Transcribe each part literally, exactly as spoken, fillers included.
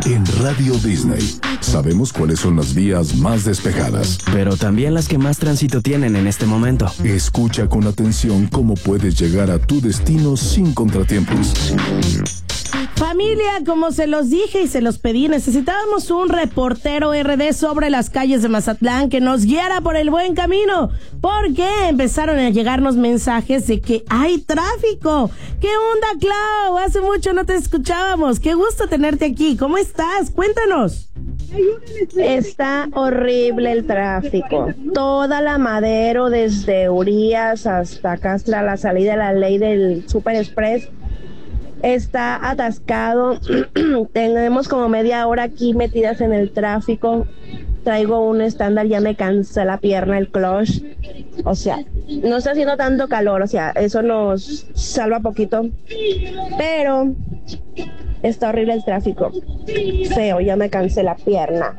En Radio Disney sabemos cuáles son las vías más despejadas, pero también las que más tránsito tienen en este momento. Escucha con atención cómo puedes llegar a tu destino sin contratiempos. Familia, como se los dije y se los pedí, necesitábamos un reportero R D sobre las calles de Mazatlán que nos guiara por el buen camino, porque empezaron a llegarnos mensajes de que hay tráfico. ¿Qué onda, Clau? Hace mucho no te escuchábamos. Qué gusto tenerte aquí. ¿Cómo estás? Cuéntanos. Está horrible el tráfico. Toda la Madero, desde Urias hasta acá, hasta la salida de la ley del Super Express, está atascado. Tenemos como media hora aquí metidas en el tráfico. Traigo un estándar, ya me cansa la pierna, el clutch. O sea, no está haciendo tanto calor, o sea, eso nos salva poquito. Pero está horrible el tráfico. Feo, ya me cansé la pierna.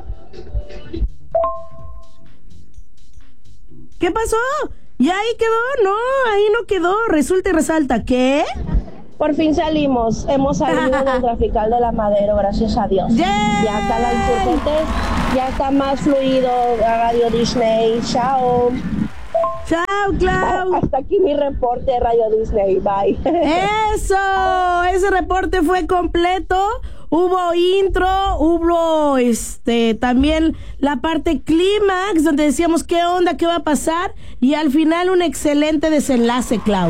¿Qué pasó? ¿Y ahí quedó? No, ahí no quedó. Resulta y resalta, ¿qué? Por fin salimos, hemos salido del trafical de la Madero, gracias a Dios. Yeah. Ya acá la Insurgentes, ya está más fluido, Radio Disney, chao. Chao, Clau. Hasta aquí mi reporte de Radio Disney, bye. Eso, ese reporte fue completo. Hubo intro, hubo este también la parte clímax donde decíamos qué onda, qué va a pasar, y al final un excelente desenlace, Clau.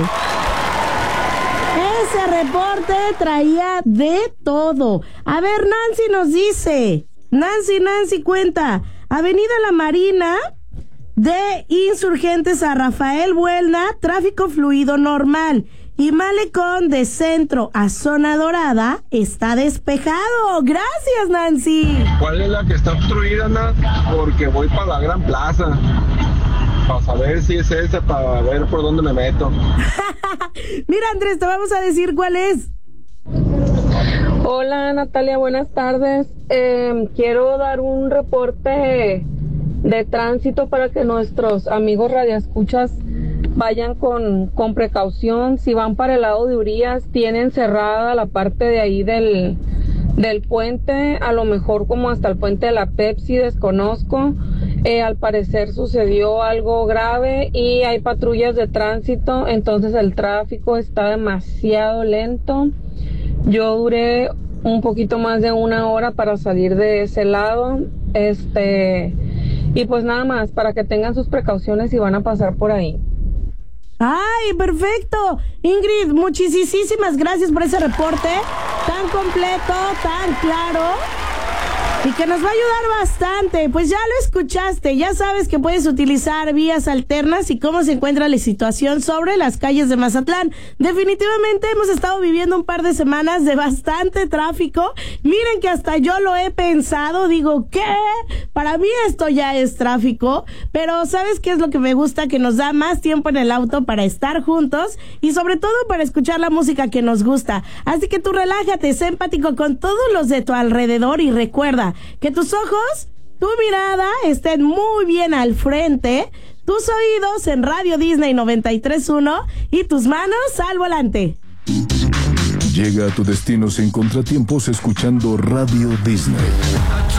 Ese reporte traía de todo. A ver, Nancy nos dice, Nancy, Nancy cuenta, Avenida La Marina, de Insurgentes a Rafael Buelna, tráfico fluido normal. Y Malecón de Centro a Zona Dorada está despejado. Gracias, Nancy. ¿Cuál es la que está obstruida, Ana? Porque voy para la Gran Plaza. Para saber si es esa, para ver por dónde me meto. Mira, Andrés, te vamos a decir cuál es. Hola, Natalia, buenas tardes. Eh, quiero dar un reporte de tránsito para que nuestros amigos radioescuchas vayan con, con precaución. Si van para el lado de Urias, tienen cerrada la parte de ahí del, del puente, a lo mejor como hasta el puente de la Pepsi, desconozco. Eh, al parecer sucedió algo grave y hay patrullas de tránsito, entonces el tráfico está demasiado lento. Yo duré un poquito más de una hora para salir de ese lado, este, y pues nada más, para que tengan sus precauciones si van a pasar por ahí. ¡Ay, perfecto! Ingrid, muchísimas gracias por ese reporte tan completo, tan claro, y que nos va a ayudar bastante. Pues ya lo escuchaste, ya sabes que puedes utilizar vías alternas y cómo se encuentra la situación sobre las calles de Mazatlán. Definitivamente hemos estado viviendo un par de semanas de bastante tráfico. Miren que hasta yo lo he pensado, digo, ¿qué? Para mí esto ya es tráfico, pero ¿sabes qué es lo que me gusta? Que nos da más tiempo en el auto para estar juntos y sobre todo para escuchar la música que nos gusta. Así que tú relájate, sé empático con todos los de tu alrededor y recuerda que tus ojos, tu mirada estén muy bien al frente, tus oídos en Radio Disney noventa y tres punto uno y tus manos al volante. Llega a tu destino sin contratiempos escuchando Radio Disney.